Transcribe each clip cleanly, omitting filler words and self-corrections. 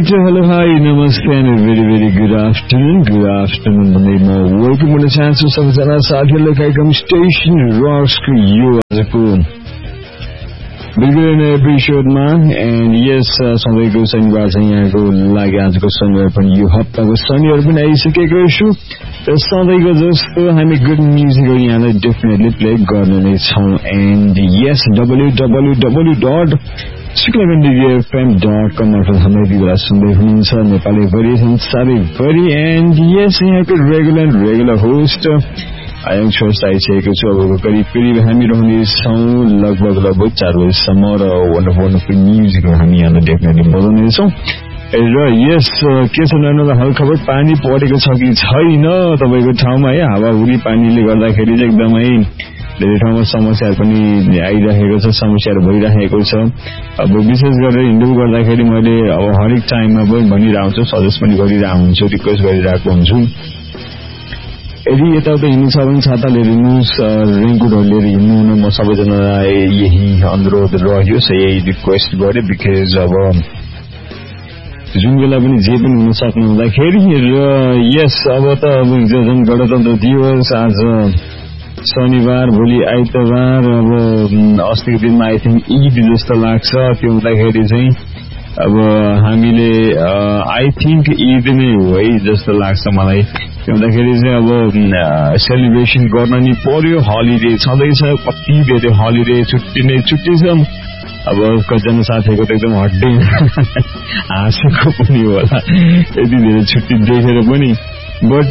hello, hi, namaste and a very, very good afternoon. Good afternoon, भन्दै म welcome गर्न चाहन्छु सबैजना साथीहरूलाई कार्यक्रम स्टेशन रक्सको यो आजको बिल्कुल नयाँ एपिसोडमा एन्ड यस सधैँको शनिबार चाहिँ यहाँको लागि आजको शनिबार पनि यो हप्ताको शनिबार पनि आइसकेको छु र सधैँको जस्तो हामी गुड म्युजिकहरू यहाँलाई डेफिनेटली प्ले गर्ने नै छौँ एन्ड यस www.suklagandifm.com मार्फत हामीलाई यति बेला सुन्दै हुनुहुन्छ नेपाली भरि संसारैभरि एन्ड यस यहाँको रेगुलर होस्ट आयङ छोस्ट आइसकेको छु अब करिब हामी रहनेछौँ लगभग 4 बजीसम्म र वन्डरफुल म्युजिकहरू हामी यहाँलाई डेफिनेटली बजाउनेछौँ र यस के छ नयाँ हाल खबर पानी परेको छ कि छैन तपाईँको ठाउँमा है हावाहुरी पानीले गर्दाखेरि चाहिँ एकदमै धेरै ठाउँमा समस्याहरू पनि आइरहेको छ समस्याहरू भइरहेको छ अब विशेष गरेर हिँड्नु गर्दाखेरि मैले अब हरेक टाइममा पनि भनिरहेको हुन्छु सजेस्ट पनि गरिरहेको हुन्छु रिक्वेस्ट गरिरहेको हुन्छु यदि यताउता हिँड्नु छ भने छाता लिएर हिँड्नुहोस् रेनकोटहरू लिएर हिँड्नु हुन म सबैजनालाई यही अनुरोध रह्यो यही रिक्वेस्ट गरेँ बिकज अब जुन बेला पनि जे पनि हुन सक्नु हुँदाखेरि र यस अब त अब झन् गणतन्त्र दिवस आज शनिबार भोलि आइतबार अब अस्तिको दिनमा आई थिङ्क ईद जस्तो लाग्छ त्यो हुँदाखेरि चाहिँ अब हामीले आई थिङ्क ईद नै हो है जस्तो लाग्छ मलाई त्यो हुँदाखेरि चाहिँ अब सेलिब्रेसन गर्न नि पर्यो हलिडे छँदैछ कति धेरै हलिडे छुट्टी नै छुट्टी छ अब कतिजना साथीहरूको त एकदम हड्डे हाँसेको पनि होला यति धेरै छुट्टी देखेर पनि बट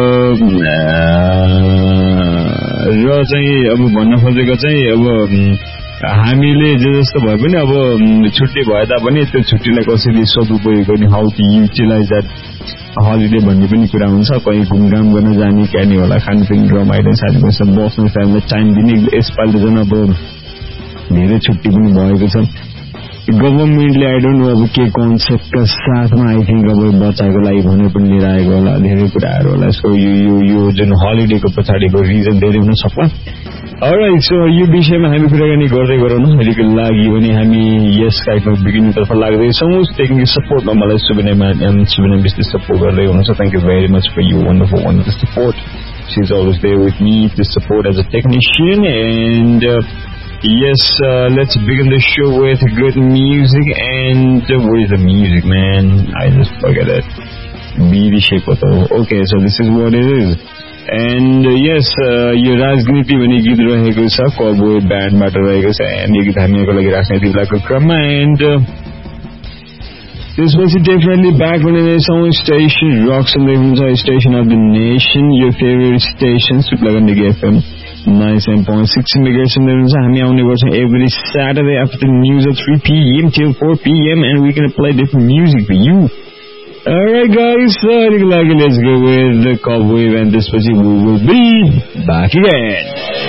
र चाहिँ अब भन्न खोजेको चाहिँ अब हामीले जे जस्तो भए पनि अब छुट्टी भए तापनि त्यो छुट्टीलाई कसरी सदुपयोग गर्ने how to utilise that holiday भन्ने पनि कुरा हुन्छ कहीँ घुमघाम गर्न जाने क्यानी होला खानपिन रमाइलो साथीभाइसँग बस्ने फ्यामिली टाइम दिने यसपालि झन् अब धेरै छुट्टी पनि भएको छ गभर्मेन्टले आई डोन्ट नो अब के कन्सेप्टका साथमा आई थिङ्क अब बच्चाको लागि भने पनि लिएर आएको होला धेरै कुराहरू होला सो यो जुन हलिडेको पछाडिको रिजन धेरै हुन सक्ला अलराइट सो यो विषयमा हामी कुराकानी गर्दै गरौँ अहिलेको लागि भने हामी यस कार्यक्रम बिगिनिङतर्फ लाग्दैछौँ टेक्निक सपोर्टमा मलाई सुबिना विस्तृत सपोर्ट गर्दै हुनुहुन्छ thank you very much for you wonderful support she is always there with me to support as a technician and yes, let's begin the show with good music and what is the music, man? I just forget it. BD Shekoto. Okay, so this is what it is. And yes, यो राजनीति भन्ने गीत रहेको छ कबोय ब्यान्डबाट रहेको छ and यो गीत हामीको लागि राजनीति बेलाको क्रममा एन्ड त्यसपछि डेफिनेटली ब्याक हुनेछौँ स्टेसन रक सुन्दै हुन्छ स्टेसन अफ द नेसन यो फेभरेट स्टेसन सुक्लागण्डी एफएम 97.6 megahertz हामी आउने गर्छौँ every Saturday after the news at 3 p.m. till 4 p.m. and we're going to play different music for you. Alright guys, let's go with the Cowboy and this we will be back again.